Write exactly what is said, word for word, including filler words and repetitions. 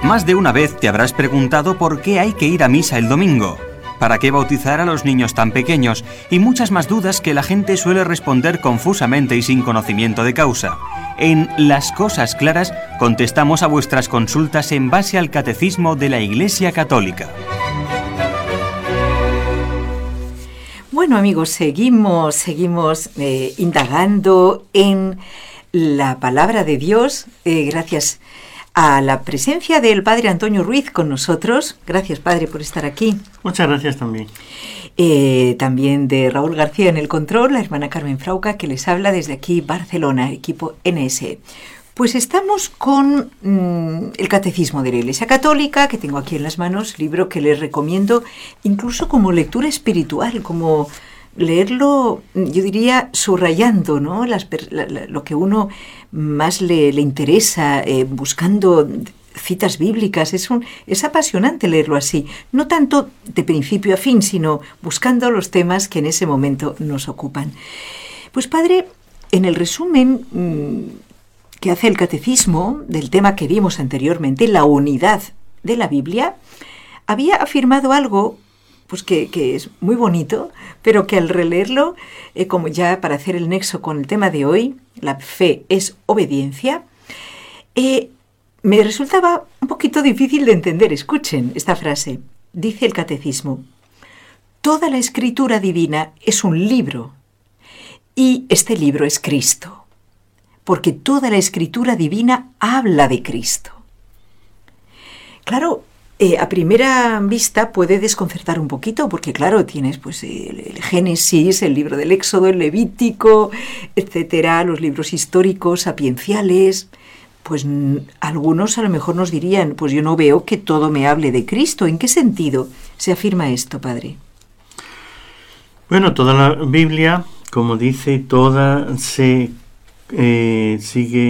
Más de una vez te habrás preguntado por qué hay que ir a misa el domingo, para qué bautizar a los niños tan pequeños y muchas más dudas que la gente suele responder confusamente y sin conocimiento de causa. En Las Cosas Claras contestamos a vuestras consultas en base al Catecismo de la Iglesia Católica. Bueno, amigos, seguimos, seguimos eh, indagando en la palabra de Dios, eh, gracias a la presencia del Padre Antonio Ruiz con nosotros. Gracias, Padre, por estar aquí. Muchas gracias también. Eh, también de Raúl García en el control, la hermana Carmen Frauca, que les habla desde aquí, Barcelona, equipo N S E. Pues estamos con mmm, el Catecismo de la Iglesia Católica, que tengo aquí en las manos, libro que les recomiendo incluso como lectura espiritual, como leerlo, yo diría, subrayando, ¿no? Las, la, la, lo que uno más le, le interesa, eh, buscando citas bíblicas. Es, un, es apasionante leerlo así, no tanto de principio a fin, sino buscando los temas que en ese momento nos ocupan. Pues, Padre, en el resumen mmm, que hace el Catecismo del tema que vimos anteriormente, la unidad de la Biblia, había afirmado algo pues que, que es muy bonito, pero que al releerlo, eh, como ya para hacer el nexo con el tema de hoy, la fe es obediencia, eh, me resultaba un poquito difícil de entender. Escuchen esta frase. Dice el Catecismo: toda la escritura divina es un libro, y este libro es Cristo, porque toda la escritura divina habla de Cristo. Claro, Eh, a primera vista puede desconcertar un poquito, porque claro, tienes pues el, el Génesis, el libro del Éxodo, el Levítico, etcétera, los libros históricos, sapienciales. Pues n- algunos a lo mejor nos dirían, pues yo no veo que todo me hable de Cristo. ¿En qué sentido se afirma esto, Padre? Bueno, toda la Biblia, como dice, toda se eh, sigue